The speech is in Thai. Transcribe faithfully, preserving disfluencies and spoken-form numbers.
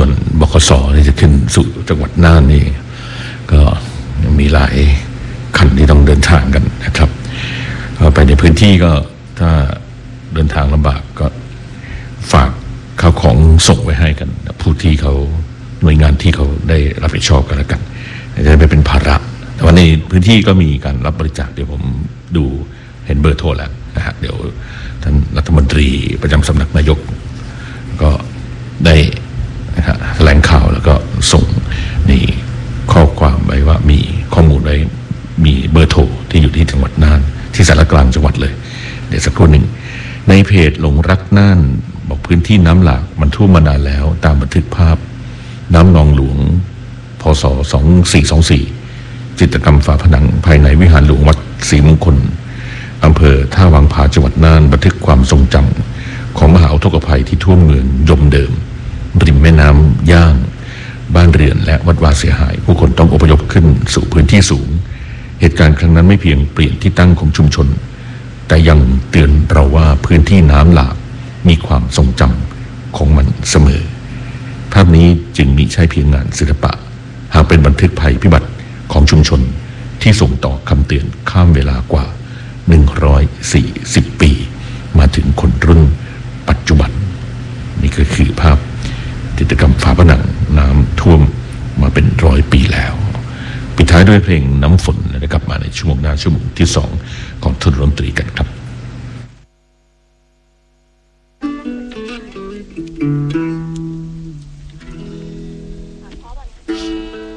วนบขสที่จะขึ้นสู่จังหวัดน่านนี่ก็มีหลายคันที่ต้องเดินทางกันนะครับไปในพื้นที่ก็ถ้าเดินทางลำบากก็ฝากข้าวของส่งไว้ให้กันผู้ที่เขาหน่วยงานที่เขาได้รับผิดชอบกันแล้วกันจะไม่เป็นภาระแต่ว่าในพื้นที่ก็มีการรับบริจาคเดี๋ยวผมดูเห็นเบอร์โทรแล้วนะฮะเดี๋ยวท่านรัฐมนตรีประจำสำนักนายกก็ได้นะฮะแถลงข่าวแล้วก็ส่งนี่ข้อความไว้ว่ามีข้อมูลไว้มีเบอร์โทรที่อยู่ที่จังหวัดน่านที่สารกลางจังหวัดเลยเดี๋ยวสักครู่หนึ่งในเพจหลงรักน่านบอกพื้นที่น้ำหลากมันท่วมมานานแล้วตามบันทึกภาพน้ำนองหลวงพศสองสี่สองสี่จิตรกรรมฝาผนังภายในวิหารหลวงวัดศรีมงคลอำเภอท่าวังผาจังหวัดน่านบันทึกความทรงจำของมหาอุทกภัยที่ท่วมเมืองยมเดิมริมแม่น้ำย่างบ้านเรือนและวัดวาเสียหายผู้คนต้องอพยพขึ้นสู่พื้นที่สูงเหตุการณ์ครั้งนั้นไม่เพียงเปลี่ยนที่ตั้งของชุมชนแต่ยังเตือนเราว่าพื้นที่น้ำหลากมีความทรงจำของมันเสมอภาพนี้จึงมิใช่เพียงงานศิลปะหากเป็นบันทึกภัยพิบัติของชุมชนที่ส่งต่อคำเตือนข้ามเวลากว่าหนึ่งร้อยสี่สิบปีมาถึงคนรุ่นปัจจุบันนี่ก็คือภาพจิตรกรรมฝาผนังน้ำท่วมมาเป็นร้อยปีแล้วปิดท้ายด้วยเพลงน้ำฝนแล้วกลับมาในชั่วโมงหน้าชั่วโมงที่สองของทุนดนตรีกันครับ